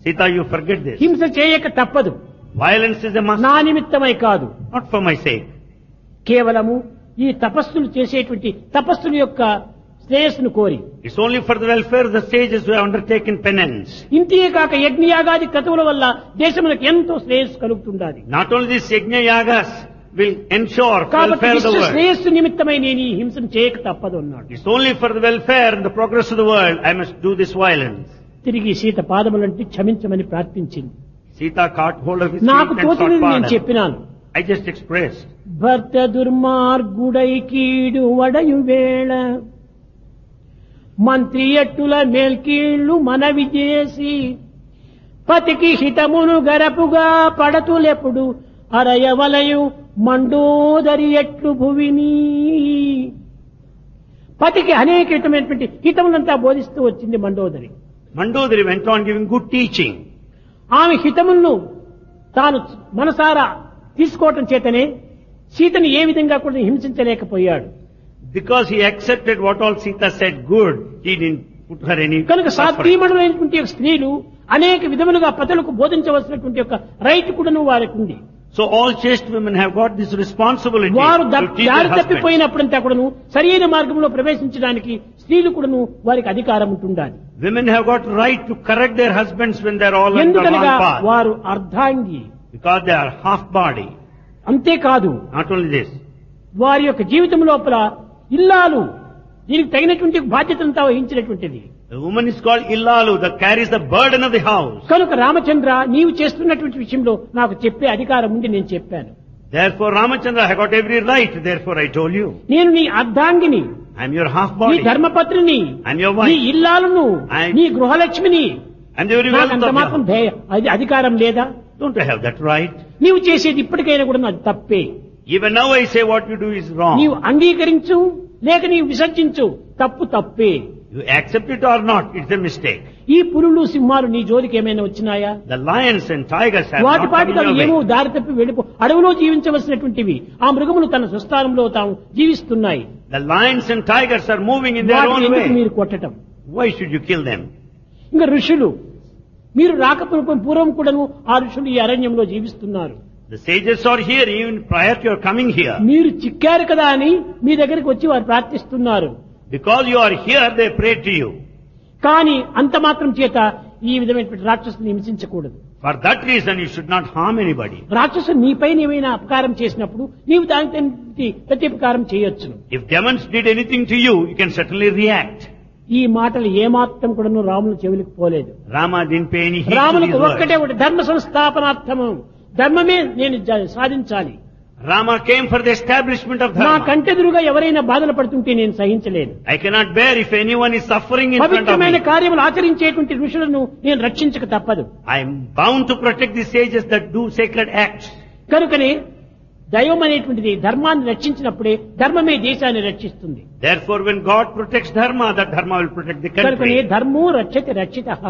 Sita, you forget this. హింస చేయక తప్పదు. Violence is a must, నా నిమిత్తమై కాదు, not for my sake. కేవలము ఈ తపస్సులు చేసేటువంటి తపస్సుల యొక్క శ్రేయస్సును కోరి, It's only for the welfare of the sages who have undertaken penance. ఇంతే కాక యజ్ఞయాగాది క్రతువుల వల్ల దేశములకు ఎంతో శ్రేయస్సు కలుగుతుండాలి. Not only these yajna yagas will ensure కాబట్టి welfare of the విశ్వ world. శ్రేయస్సు నిమిత్తమై నేను ఈ హింసను చేయక తప్పదు అన్నాడు. It's only for the welfare and the progress of the world I must do this violence. తిరిగి సీత పాదములంటే క్షమించమని ప్రార్థించింది. Sita caught hold of his నాకు feet and తోచినది sought నేను pardon. చెప్పినాను. I just expressed. భర్త దుర్మార్గుడై కీడు వడయు వేళ మంత్రి ఎట్టుల మేల్కీళ్లు మనవి చేసి పతికి హితమును గరపుగా పడతులెప్పుడు అరయవలయు మండోదరి ఎట్లు భువిని. పతికి అనేకమైనటువంటి హితములంతా బోధిస్తూ వచ్చింది Mandodari. Mandodari went on giving good teaching. ఆమె హితములను తాను మనసారా తీసుకోవటం చేతనే సీతను ఏ విధంగా కూడా హింసించలేకపోయాడు. Because he accepted what all Sita said good, he didn't put her any కనుక suffering. సాత్వీమణులైనటువంటి యొక్క స్త్రీలు అనేక విధములుగా పతులకు బోధించవలసినటువంటి యొక్క రైట్ కూడాను వారికి ఉంది. So all chaste women have got this responsibility వారు to teach దారి their husbands. తప్పిపోయినప్పుడంతా కూడాను సరైన మార్గంలో ప్రవేశించడానికి స్త్రీలు కూడాను వారికి అధికారం ఉంటుండాలి. Women have got right to correct their husbands when they are all on the ఎందుకనగా wrong path. వారు అర్ధాంగి. Because they are half body. అంతేకాదు Not only this, వారి యొక్క జీవితం లోపల ఇల్లాలు దీనికి తగినటువంటి బాధ్యతలంతా వహించినటువంటిది. the woman is called Illalu, that carries the burden of the house. కనుక రామచంద్ర నీవు చేస్తున్నటువంటి విషయంలో నాకు చెప్పే అధికారం ఉంది, నేను చెప్పాను. Therefore Ramachandra, I got every right, therefore I told you. నేను నీ అర్ధాంగిని, I am your half నీ body. ధర్మపత్రిని, I'm your నీ wife. ఇల్లాలను, I- నీ గృహలక్ష్మిని. I'm the very నాకు wealth అంత of మాత్రం your house. అది అధికారం లేదా? Don't I have that right? నీవు చేసేది ఇప్పటికైనా కూడా నాకు తప్పే. Even now I say what you do is wrong. నీవు అంగీకరించు లేక నీవు విసర్జించు, తప్పు తప్పే. You accept it or not, it's a mistake. ఈ పులులు సింహాలు నీ జోలికి ఏమైనా వచ్చినాయా? The lions and tigers have వాటి not come పాటికి in అవి your ఏమో way. దారి తప్పి వెళ్ళిపో అడవిలో జీవించవలసినటువంటివి ఆ మృగములు తన స్వస్థానంలో తాము జీవిస్తున్నాయి. The lions and tigers are moving in their వాటిని own ఎందుకు way. మీరు కొట్టటం? Why should you kill them? ఇంకా ఋషులు, మీరు పూర్వం కూడాను ఆ ఋషులు ఈ అరణ్యంలో జీవిస్తున్నారు. The sages are here even prior to your coming here. మీరు చిక్కారు కదా అని మీ దగ్గరికి వచ్చి వారు ప్రార్థిస్తున్నారు. Because you are here, they pray to you. కానీ అంత మాత్రం చేత ఈ విధమైనటువంటి రాక్షసుని హింసించకూడదు. For that reason, you should not harm anybody. రాక్షసుడు నీపై ఏమైనా అపకారం చేసినప్పుడు నీవు దానికి ప్రత్యుపకారం చేయొచ్చును. If demons did anything to you, you can certainly react. ఈ మాటలు ఏమాత్రం కూడాను రాముని చెవులకు పోలేదు. Rama didn't pay any heed to these రామునికి ఒక్కటే words. ఒకటి, ధర్మ సంస్థాపనార్థము, ధర్మమే నేను సాధించాలి. Rama came for the establishment of నా dharma. కంటెదురుగా ఎవరైనా బాధలు పడుతుంటే నేను సహించలేను. I cannot bear if anyone is suffering in front of పవిత్రమైన me. కార్యములు ఆచరించేటువంటి ఋషులను నేను రక్షించక తప్పదు. I am bound to protect the sages that do sacred acts. కనుకనే దైవం అనేటువంటిది ధర్మాన్ని రక్షించినప్పుడే ధర్మమే దేశాన్ని రక్షిస్తుంది. Therefore, when God protects dharma, that dharma will protect the కనుకనే country. ధర్మో రక్షతి రక్షితః.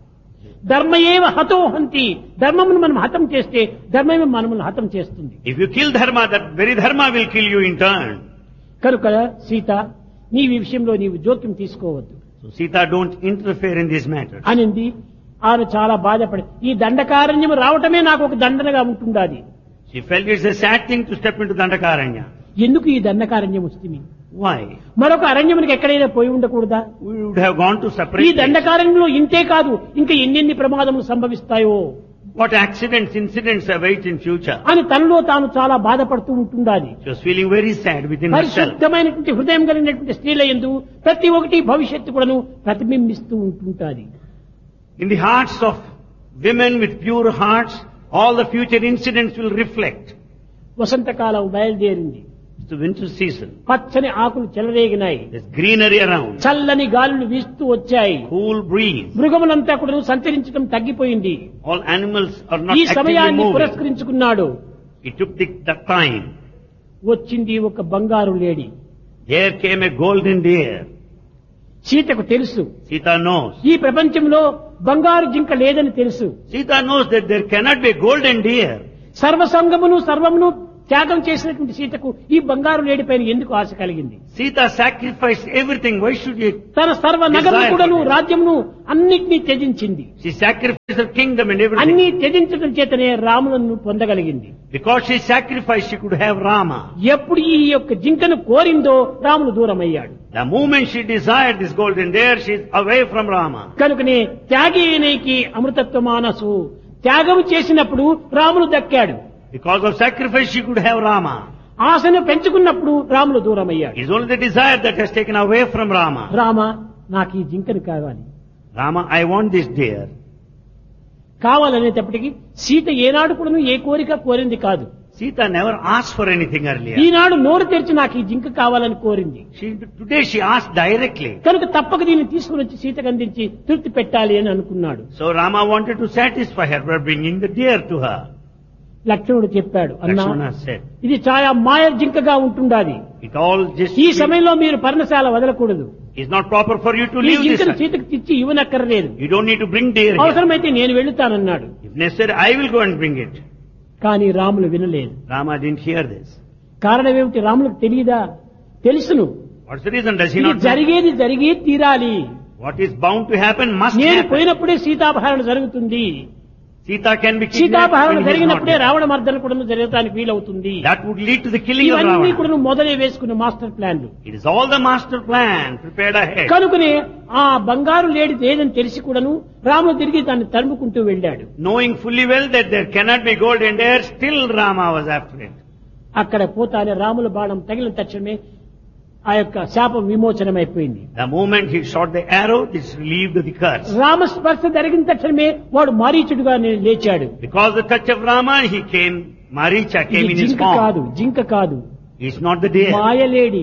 ధర్మ ఏవ హతో హంతి. ధర్మమును మనం హతం చేస్తే ధర్మమే మనల్ని హతం చేస్తుంది. If you kill dharma, that very dharma will kill you in turn. కనుక సీత నీ ఈ విషయంలో నీవు జోక్యం తీసుకోవద్దు So Sita, don't interfere in these matters. అనింది. ఆమె చాలా బాధపడి ఈ దండకారణ్యం రావటమే నాకు ఒక దండనగా ఉంటుండాది. She felt it's a sad thing to step into Dandakaranya. ఎందుకు ఈ దండకారణ్యం వస్తుంది? Why? మరొక అరణ్యమునికి ఎక్కడైనా పోయి ఉండకూడదా? We would have gone to ఈ separate places. దండకారణ్యంలో ఇంతే కాదు ఇంకా ఎన్నెన్ని ప్రమాదములు సంభవిస్తాయో What accidents, incidents await in future. అని తనలో తాను చాలా బాధపడుతూ ఉంటుండాలి. She was feeling very sad within herself. పరిశుద్ధమైనటువంటి హృదయం కలిగినటువంటి స్త్రీల యందు ప్రతి ఒక్కటి భవిష్యత్తు కూడాను ప్రతిబింబిస్తూ ఉంటుంటాది. In the hearts of women with pure hearts, all the future incidents will reflect. వసంతకాలం బయలుదేరింది. It's the winter season. పచ్చని ఆకులు చెలరేగినాయి. There's greenery around. చల్లని గాలులు వీస్తూ వచ్చాయి. Cool breeze. మృగములంతా కూడా సంచరించడం తగ్గిపోయింది. All animals are not ఈ actively సమయాన్ని moving. పురస్కరించుకున్నాడు. He took the time. వచ్చింది ఒక బంగారు లేడి. There came a golden deer. సీతకు తెలుసు Sita knows. ఈ ప్రపంచంలో బంగారు జింక లేదని తెలుసు. Sita knows that there cannot be a golden deer. సర్వసంగమును సర్వమును త్యాగం చేసినటువంటి సీతకు ఈ బంగారు లేడి పైన ఎందుకు ఆశ కలిగింది? Sita sacrificed everything. Why should you? తన సర్వ నగరం కూడాను రాజ్యమును అన్నిటినీ త్యజించింది. She sacrificed her kingdom and everything. అన్ని త్యజించడం చేతనే రాములను పొందగలిగింది. Because she sacrificed, she could have Rama. ఎప్పుడు ఈ యొక్క జింకను కోరిందో రాములు దూరం అయ్యాడు. The moment she desired this golden deer, she is away from Rama. కనుకనే త్యాగేనైకి అమృతత్వ మానసు, త్యాగం చేసినప్పుడు Ramulu దక్కాడు. Because of sacrifice, she could have Rama. ఆశను పెంచుకున్నప్పుడు రాములు దూరం అయ్యాడు. It is only the desire that has taken away from Rama. Rama, నాకు ఈ జింకను కావాలి. Rama, I want this deer. కావాలనేటప్పటికీ Sita ఏనాడు కూడా ఏ కోరిక కోరింది కాదు. Sita never asked for anything earlier. ఈనాడు నోరు తెరిచి నాకు ఈ జింక కావాలని కోరింది. Today she asked directly. కనుక తప్పక దీన్ని తీసుకుని వచ్చి సీతకు అందించి తృప్తి పెట్టాలి అని అనుకున్నాడు. So Rama wanted to satisfy her by bringing the deer to her. లక్ష్మణుడు చెప్పాడు, అన్నా Lakshmana said, ఇది చాలా మాయ జింకగా ఉంటుండాలి. it all just ఈ సమయంలో మీరు పర్ణశాల వదలకూడదు. is not proper for you to ఈ leave this. జింకను సీతకు తెచ్చి ఇవ్వనక్కర్లేదు. You don't need to bring deer here. అవసరమైతే నేను వెళుతానన్నాడు. If necessary, I will go and bring it. కానీ రాములు వినలేదు. Rama didn't hear this. కారణం ఏమిటి? రాములకు తెలియదా? తెలుసును. What's the reason? Does he ఇది not know? జరిగేది జరిగే తీరాలి. What is bound to happen must నేను happen. పోయినప్పుడే సీతాపహరణ జరుగుతుంది. Sita can be kidnapped సీతాపహరణ when he is not జరిగినప్పుడే there. Ravana మర్దన కూడా జరగడానికి వీలవుతుంది. That would lead to the killing of ఇవన్నీ Ravana. కూడా మొదలే వేసుకున్న మాస్టర్ ప్లాన్లు. It is all the master plan prepared ahead. కనుకనే ఆ బంగారు లేడి ఏదని తెలిసి కూడాను రాముడు తిరిగి దాన్ని తరుముకుంటూ వెళ్ళాడు. Knowing fully well that there cannot be golden deer, still Rama was after it. అక్కడ పోతానే రాముల బాణం తగిలిన తక్షణమే ఆ యొక్క శాపం విమోచనమైపోయింది. The moment he shot the arrow, this relieved the curse. Rama స్పర్శ జరిగిన తక్షణమే వాడు మారీచుడుగా లేచాడు. Because the touch of Rama, he came, Maricha came ఇది in his జింక కాదు, form. జింక కాదు, It's not the deer. మాయలేడి.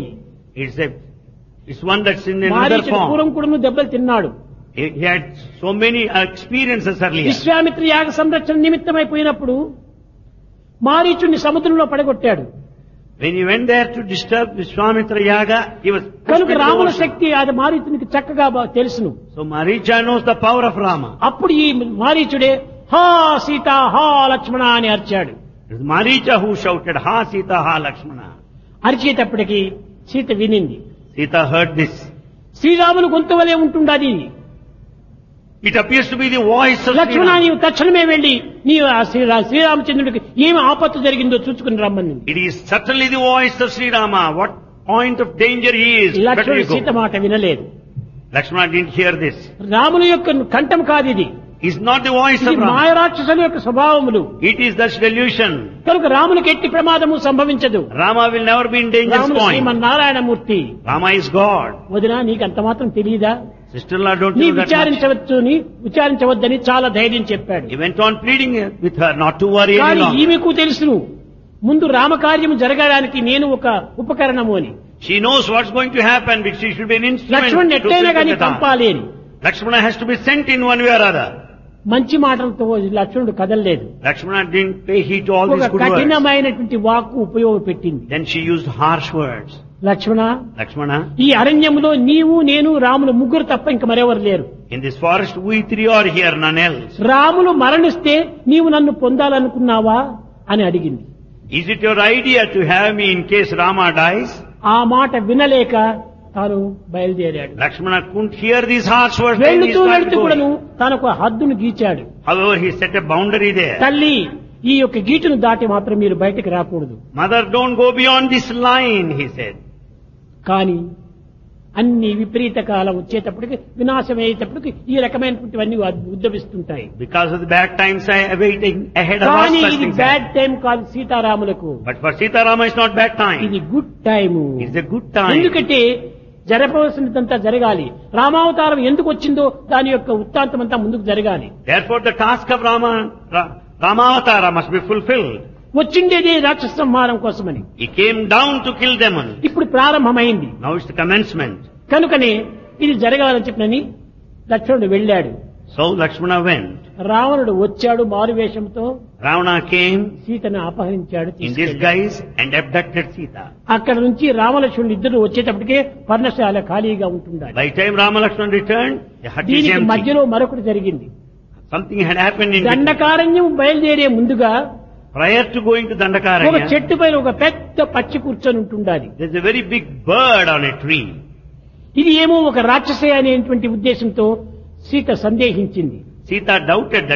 It's one that's in another మారీచుడు పూర్వం form. కూడా దెబ్బలు తిన్నాడు. He had so many experiences earlier. Vishwamitra యాగ సంరక్షణ నిమిత్తమైపోయినప్పుడు మారీచుడిని సముద్రంలో పడగొట్టాడు. When he went there to disturb Vishwamitra Yaga, he was pushed కనుక into the రాముల ocean. శక్తి అది మారీచునికి చక్కగా తెలుసును. So Maricha knows the power of Rama. అప్పుడు ఈ మారీచుడే హా సీత హా లక్ష్మణ అని అరిచాడు. It was Maricha who shouted, Ha Sita, Ha Lakshmana. అరిచేటప్పటికి Sita వినింది. Sita heard this. Sriramulu గొంతు వలె ఉంటుండాది. It appears to be the voice of Lakshmana, Sri Rama. నీవు తక్షణమే వెళ్లి నీవు ఆ శ్రీరామచంద్రుడికి ఏమి ఆపత్తు జరిగిందో చూసుకుని రమ్మని. It is certainly the voice of Sri Rama. What point of danger he is. Better లక్ష్మణుడు you సీత go. మాట వినలేదు. Lakshmana didn't hear this. రాముల యొక్క కంఠం కాదు ఇది. It's not the voice ఇది of Rama. మాయరాక్షసుల యొక్క స్వభావములు. It is the delusion. కనుక రామునికి ఎట్టి ప్రమాదము సంభవించదు. Rama will never be in danger's రాముడు point. Srimannarayanamurthy. Rama is God. వదినా నీకు అంత మాత్రం తెలియదా? Sister-in-law, don't నీ you know that much? విచారించవద్దని చాలా ధైర్యం చెప్పాడు. He went on pleading with her not to worry any కానీ longer. ఈమెకు తెలుసును ముందు రామకార్యం జరగడానికి నేను ఒక ఉపకరణము అని. She knows what's going to happen because she should be an instrument Laxman to ఎట్లయినా కానీ fulfill the task. పంపాలి అని. Lakshmana has to be sent in one way or other. మంచి మాటలతో లక్ష్మణుడు కదలలేదు. Lakshmana didn't pay heed to all ఒక these good words. కఠినమైనటువంటి వాక్కు ఉపయోగపెట్టింది. Then she used harsh words. Lakshmana, Lakshmana, ఈ అరణ్యంలో నీవు నేను రాములు ముగ్గురు తప్ప ఇంక మరెవరు లేరు. in this forest we three are here, none else. Ramulu మరణిస్తే నీవు నన్ను పొందాలనుకున్నావా అని అడిగింది. Is it your idea to have me in case Rama dies? ఆ మాట వినలేక తాను బయలుదేరాడు. Lakshmana couldn't hear these harsh words. Then he వెళుతూ started వెళుతూ కూడాను going. తనకు హద్దును గీచాడు. However, he set a boundary there. తల్లి, ఈ యొక్క గీటును దాటి మాత్రం మీరు బయటకు రాకూడదు. Mother, don't go beyond this line, he said. కానీ అన్ని విపరీత కాలం వచ్చేటప్పటికి వినాశం అయ్యేటప్పటికి ఈ రకమైనటువంటివన్నీ ఉద్భవిస్తుంటాయి. Because of the bad times awaiting ahead of us, కానీ such ఇది things బ్యాడ్ happen. టైం కాదు సీతారాములకు. But for Sita Rama, it's not bad time. ఇది good time. It's a good time. ఎందుకంటే జరపవలసినదంతా జరగాలి. రామావతారం ఎందుకు వచ్చిందో దాని యొక్క వృత్తాంతం అంతా ముందుకు జరగాలి. Therefore, the task of Ramavatara must be fulfilled. వచ్చిండేదే రాక్షస సంహారం కోసమని. He came down to kill demons. ఇప్పుడు ప్రారంభమైంది. Now it's the commencement. కనుకనే ఇది జరగాలని చెప్పినని లక్ష్మణుడు వెళ్ళాడు. So Lakshmana went. రావణుడు వచ్చాడు మారువేషంతో. Ravana came సీతను అపహరించాడు, in తీసుకెళ్ళాడు. disguise and abducted Sita. అక్కడ నుంచి రామలక్ష్మణుడు ఇద్దరు వచ్చేటప్పటికే పర్ణశాల ఖాళీగా ఉంటుండాలి. By the time Rama Lakshmana returned, the hut is దీనికి empty. మధ్యలో మరొకటి జరిగింది. Something had happened in between. Dandakaranya బయలుదేరే ముందుగా Prior to going to ఒక Dandakaranya, చెట్టు పైన ఒక పెద్ద పక్షి కూర్చొని ఉంటుండాలి. there's a very big bird on a tree. ఇది ఏమో ఒక రాక్షసే అనేటువంటి ఉద్దేశంతో సీత సందేహించింది. Sita doubted that